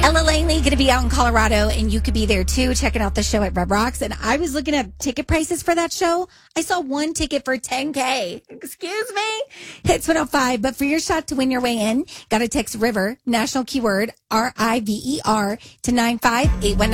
Ella Langley going to be out in Colorado, and you could be there too, checking out the show at Red Rocks. And I was looking at ticket prices for that show. I saw one ticket for $10K. Excuse me? Hits 105. But for your shot to win your way in, got to text River, national keyword, RIVER, to 95819.